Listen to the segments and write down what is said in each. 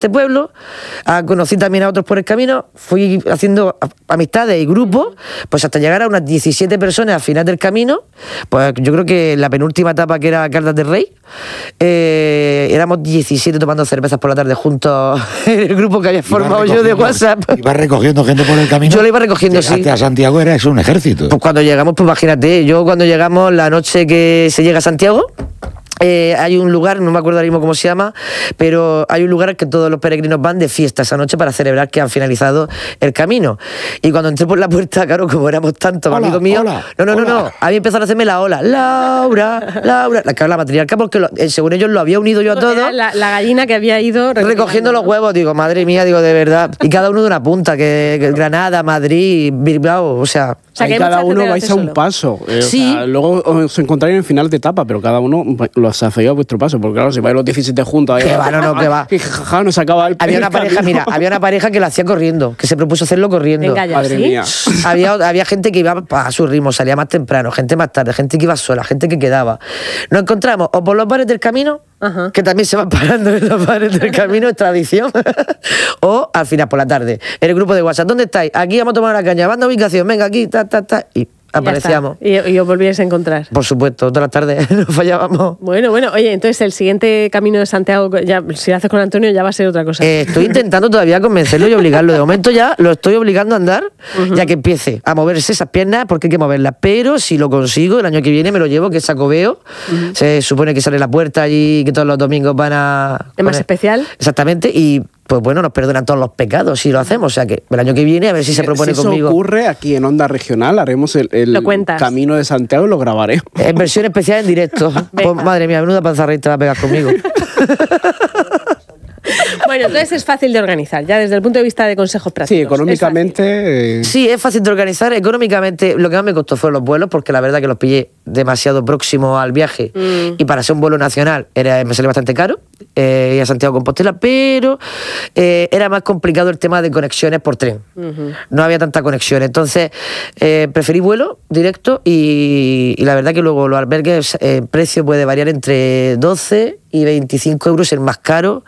este pueblo, conocí también a otros por el camino, fui haciendo amistades y grupos, pues hasta llegar a unas 17 personas al final del camino. Pues yo creo que la penúltima etapa, que era Caldas del Rey, éramos 17 tomando cervezas por la tarde juntos en el grupo que había formado yo de WhatsApp. ¿Ibas recogiendo gente por el camino? Yo la iba recogiendo, sí. A Santiago era eso un ejército. Pues cuando llegamos, pues imagínate, yo cuando llegamos, la noche que se llega a Santiago, hay un lugar, no me acuerdo ahora mismo cómo se llama, pero hay un lugar al que todos los peregrinos van de fiesta esa noche para celebrar que han finalizado el camino. Y cuando entré por la puerta, claro, como éramos tantos amigos míos, no, había empezado a hacerme la ola, Laura, la matriarca, porque según ellos lo había unido yo a todos. La gallina que había ido recogiendo los huevos, digo, madre mía, digo, de verdad. Y cada uno de una punta, que Granada, Madrid, Bilbao, o sea que cada uno vais a un paso. Sí. O sea, luego os encontráis en el final de etapa, pero cada uno lo hacéis a vuestro paso, porque claro, si vais los 17 juntos... Que va, que va. No se acaba el había una pareja, mira, había una pareja que lo hacía corriendo, que se propuso hacerlo corriendo. Venga, ya, madre mía. Había gente que iba a su ritmo, salía más temprano, gente más tarde, gente que iba sola, gente que quedaba. Nos encontramos o por los bares del camino, que también se van parando en los bares del camino, es tradición, o al final por la tarde, en el grupo de WhatsApp. ¿Dónde estáis? Aquí vamos a tomar una caña, banda ubicación, venga aquí, y aparecíamos. Y os volvíais a encontrar. Por supuesto, todas las tardes no fallábamos. Bueno, oye, entonces el siguiente camino de Santiago, ya, si lo haces con Antonio, ya va a ser otra cosa. Estoy intentando todavía convencerlo y obligarlo. De momento ya lo estoy obligando a andar, ya que empiece a moverse esas piernas, porque hay que moverlas. Pero si lo consigo, el año que viene me lo llevo, que es Xacobeo. Se supone que sale la puerta allí, que todos los domingos van a... ¿Es más especial? Exactamente, y pues bueno, nos perdonan todos los pecados si lo hacemos. O sea que el año que viene a ver si se propone si conmigo. Si ocurre, aquí en Onda Regional haremos el Camino de Santiago y lo grabaré. En versión especial en directo. Pues, madre mía, menuda panzarrita te va a pegar conmigo. Bueno, entonces es fácil de organizar, ya desde el punto de vista de consejos prácticos. Sí, económicamente... Sí, es fácil de organizar. Económicamente, lo que más me costó fueron los vuelos, porque la verdad que los pillé demasiado próximos al viaje y para ser un vuelo nacional me salió bastante caro ir a Santiago de Compostela, pero era más complicado el tema de conexiones por tren. No había tanta conexión, entonces preferí vuelo directo y la verdad que luego los albergues, el precio puede variar entre 12 y 25 euros, el más caro.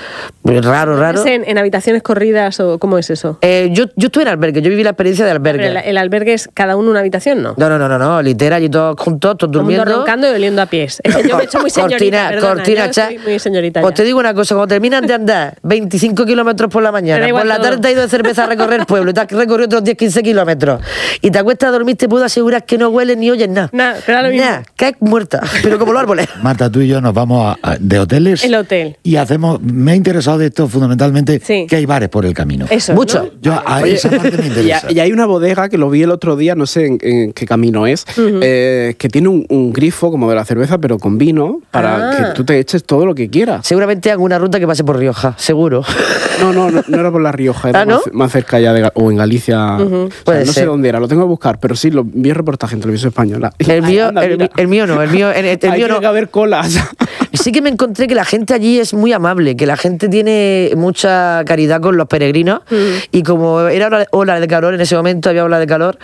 Raro. ¿Es en habitaciones corridas o cómo es eso? Yo estuve en albergue, yo viví la experiencia de albergue. ¿Pero el albergue es cada uno una habitación, no? No, literal, y todos juntos, todos durmiendo. Todo roncando y oliendo a pies. Es que yo me he hecho muy señorita, cortina, soy muy señorita. Pues te digo una cosa, cuando terminan de andar 25 kilómetros por la mañana, por la tarde te has ido de cerveza a recorrer el pueblo, y te has recorrido otros 10-15 kilómetros, y te acuestas a dormir, te puedo asegurar que no hueles ni oyes nada. Nada, caes muerta, pero como los árboles. Marta, tú y yo nos vamos de hoteles. El hotel. Y me ha interesado de esto fundamentalmente, que hay bares por el camino. Eso, mucho. ¿no? Esa parte me interesa. Y hay una bodega que lo vi el otro día, no sé en qué camino es, que tiene un grifo como de la cerveza, pero con vino, para que tú te eches todo lo que quieras. Seguramente hago una ruta que pase por Rioja, seguro. No era por La Rioja, era más cerca ya o en Galicia. No sé dónde era, lo tengo que buscar, pero sí, lo vi en reportaje en Televisión Española. El mío no, el mío no. Tiene que haber colas. Sí que me encontré que la gente allí es muy amable, que la gente tiene mucha caridad con los peregrinos y como era ola de calor en ese momento, había ola de calor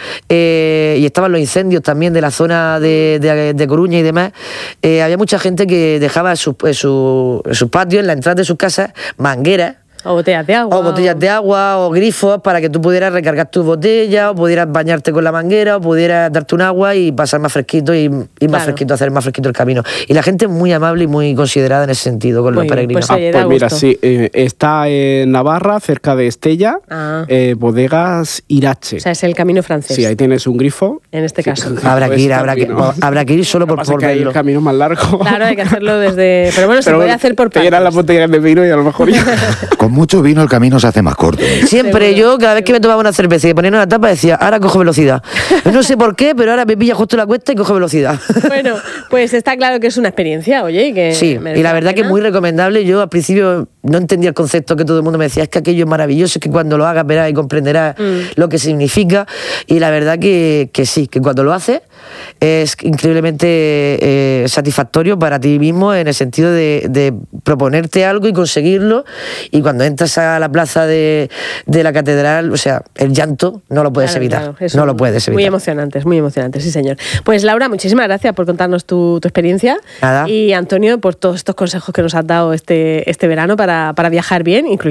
y estaban los incendios también de la zona de Coruña y demás, había mucha gente que dejaba en sus patios, en la entrada de sus casas, mangueras. O botellas de agua. O botellas de agua, o grifos, para que tú pudieras recargar tus botellas, o pudieras bañarte con la manguera, o pudieras darte un agua y pasar más fresquito y más fresquito, hacer más fresquito el camino. Y la gente es muy amable y muy considerada en ese sentido con los peregrinos. Pues mira, sí, está en Navarra, cerca de Estella, Bodegas Irache. O sea, es el camino francés. Sí, ahí tienes un grifo. En este caso. Habrá que ir solo por verlo. El camino más largo. Claro, hay que hacerlo desde... Pero bueno, se puede hacer por partes. Eran las botellas de vino y a lo mejor ya... Con mucho vino el camino se hace más corto. Siempre yo, cada vez que me tomaba una cerveza y ponía una tapa, decía, ahora cojo velocidad. No sé por qué, pero ahora me pilla justo la cuesta y cojo velocidad. Bueno, pues está claro que es una experiencia, oye. Y que sí, y la verdad que es muy recomendable. Yo al principio no entendía el concepto, que todo el mundo me decía, es que aquello es maravilloso, es que cuando lo hagas verás y comprenderás lo que significa. Y la verdad que sí, que cuando lo haces es increíblemente satisfactorio para ti mismo, en el sentido de proponerte algo y conseguirlo. Y cuando entras a la plaza de la catedral, o sea, el llanto no lo puedes evitar. Claro, no lo puedes evitar. Muy emocionante, sí señor. Pues Laura, muchísimas gracias por contarnos tu experiencia. Nada. Y Antonio, por todos estos consejos que nos has dado este verano para para viajar bien,